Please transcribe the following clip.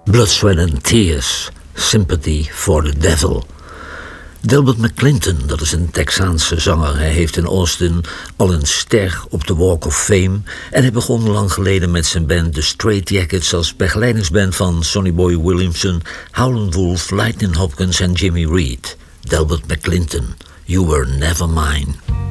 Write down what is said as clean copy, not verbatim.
Blood, Sweat and Tears, Sympathy for the Devil. Delbert McClinton, dat is een Texaanse zanger. Hij heeft in Austin al een ster op de Walk of Fame. En hij begon lang geleden met zijn band The Straight Jackets als begeleidingsband van Sonny Boy Williamson, Howlin' Wolf, Lightnin' Hopkins en Jimmy Reed. Delbert McClinton, You Were Never Mine.